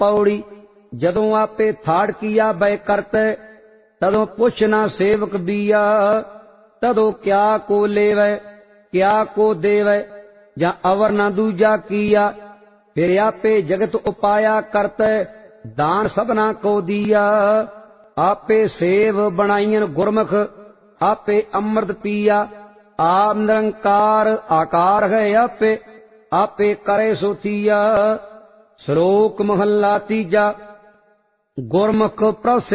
पौड़ी जदों आपे थाड़ किया बै करते तदों पुछ ना सेवक बिया। तदों क्या को लेवै क्या को देवै जा अवर ना दूजा किया। फिर आपे जगत उपाया करते दान सबना को दिया। आपे सेव बनाईयन गुरमुख आपे अमृत पिया। आप निरंकार आकार है आपे आपे करे सो थिया। श्लोक महला तीजा। गुरमुख प्रभ